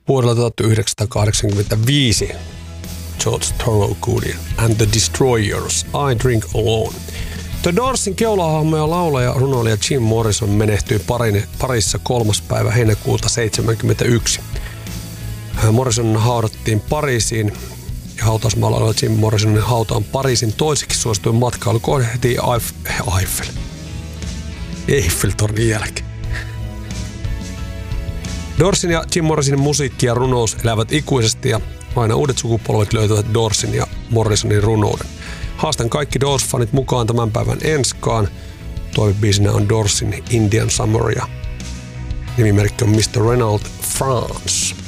Vuodella 1985 George Thorogood and the Destroyers, I Drink Alone. The Doorsin keulahahmo ja laulaja runoilija Jim Morrison menehtyi parissa 3. päivä heinäkuuta 1971. Morrison haudattiin Pariisiin ja hautausmaalla oleva Jim Morrisonin hauta on Pariisin toiseksi suosituin matkailukohde heti Eiffeltornin jälkeen. Doorsin ja Jim Morrisonin musiikki ja runous elävät ikuisesti ja aina uudet sukupolvet löytävät Doorsin ja Morrisonin runouden. Haastan kaikki Doors-fanit mukaan tämän päivän enskaan. Toivebiisinä on Doorsin Indian Summer ja nimimerkki on Mr. Reynolds France.